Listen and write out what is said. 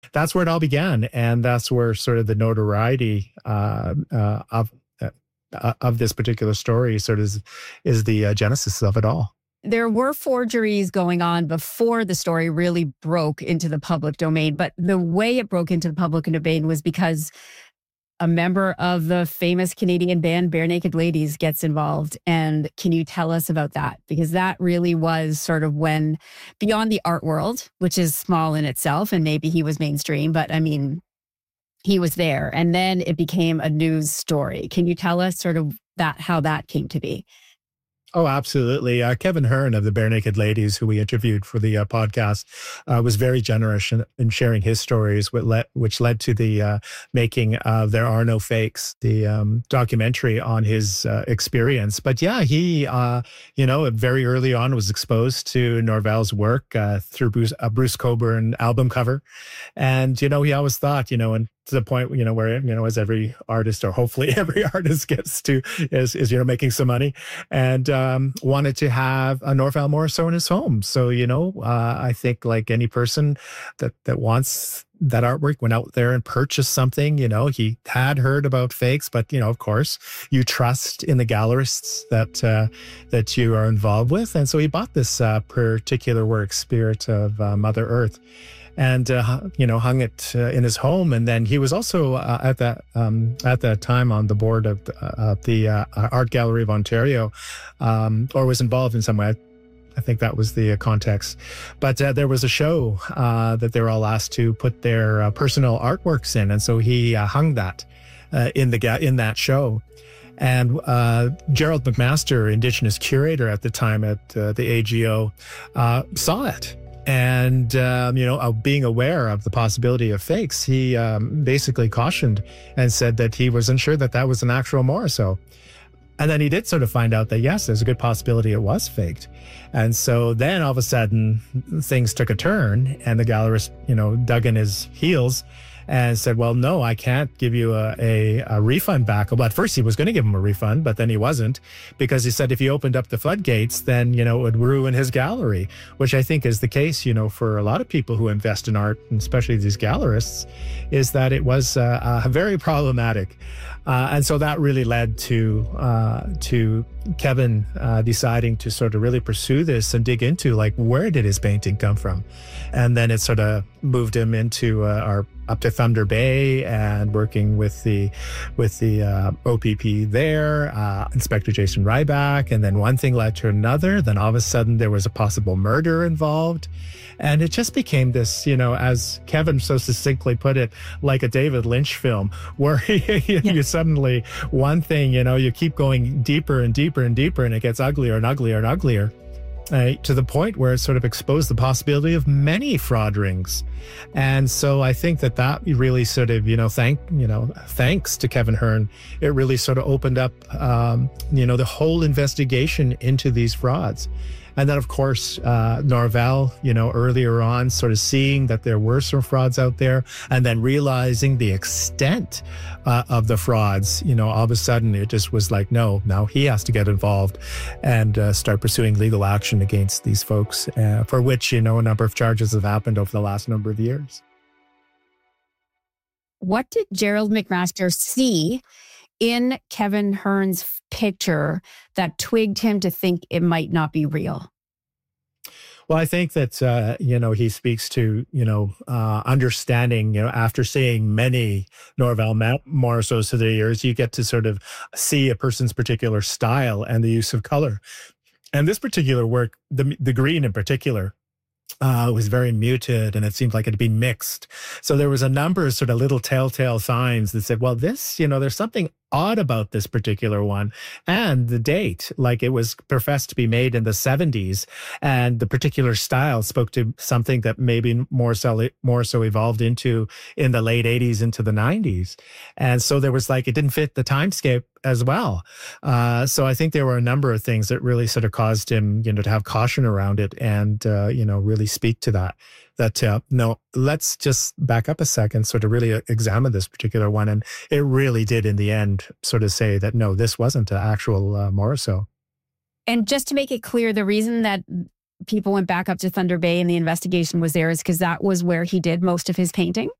That's where it all began, and that's where sort of the notoriety of this particular story sort of is the genesis of it all. There were forgeries going on before the story really broke into the public domain, but the way it broke into the public domain was because a member of the famous Canadian band Barenaked Ladies gets involved. And can you tell us about that? Because that really was sort of when, beyond the art world, which is small in itself, and maybe he was mainstream, but I mean, he was there. And then it became a news story. Can you tell us sort of how that came to be? Oh, absolutely. Kevin Hearn of the Barenaked Ladies, who we interviewed for the podcast, was very generous in sharing his stories, which led to the making of There Are No Fakes, the documentary on his experience. But yeah, he, very early on was exposed to Norval's work through Bruce Cockburn album cover. And, he always thought, and to the point, where, as every artist, or hopefully every artist gets to, is making some money, and wanted to have a Norval Morrisseau in his home. So, I think like any person that wants that artwork, went out there and purchased something. He had heard about fakes, but, of course, you trust in the gallerists that you are involved with. And so he bought this particular work, Spirit of Mother Earth, and hung it in his home. And then he was also at that time on the board of the Art Gallery of Ontario, or was involved in some way. I think that was the context. But there was a show that they were all asked to put their personal artworks in, and so he hung that in that show. And Gerald McMaster, Indigenous curator at the time at the AGO, saw it. And, being aware of the possibility of fakes, he basically cautioned and said that he wasn't sure that was an actual Morrisseau. And then he did sort of find out that, yes, there's a good possibility it was faked. And so then all of a sudden things took a turn, and the gallerist, dug in his heels and said, well, no, I can't give you a refund back. Well, at first he was going to give him a refund, but then he wasn't, because he said if he opened up the floodgates, then, it would ruin his gallery, which I think is the case, for a lot of people who invest in art, and especially these gallerists, is that it was very problematic. And so that really led to Kevin deciding to sort of really pursue this and dig into, like, where did his painting come from? And then it sort of moved him into up to Thunder Bay and working with the OPP there, Inspector Jason Ryback. And then one thing led to another. Then all of a sudden there was a possible murder involved. And it just became this, as Kevin so succinctly put it, like a David Lynch film, where you suddenly, one thing, you keep going deeper and deeper and deeper, and it gets uglier and uglier and uglier. To the point where it sort of exposed the possibility of many fraud rings. And so I think that really sort of, thanks to Kevin Hearn, it really sort of opened up, the whole investigation into these frauds. And then, of course, Norval, earlier on, sort of seeing that there were some frauds out there, and then realizing the extent of the frauds, all of a sudden it just was like, no, now he has to get involved and start pursuing legal action against these folks, for which, a number of charges have happened over the last number of years. What did Gerald McMaster see in Kevin Hearn's picture that twigged him to think it might not be real? Well, I think that, he speaks to, understanding, after seeing many Norval Morrisseaus through the years, you get to sort of see a person's particular style and the use of color. And this particular work, the green in particular, was very muted, and it seemed like it had been mixed. So there was a number of sort of little telltale signs that said, well, this, there's something odd about this particular one. And the date, like, it was professed to be made in the 70s, and the particular style spoke to something that maybe more so evolved into in the late 80s into the 90s. And so there was it didn't fit the timescape as well. So I think there were a number of things that really sort of caused him, to have caution around it and, really speak to that. No, let's just back up a second, sort of really examine this particular one. And it really did, in the end, sort of say that, no, this wasn't an actual Morrisseau. And just to make it clear, the reason that people went back up to Thunder Bay and the investigation was there is because that was where he did most of his painting.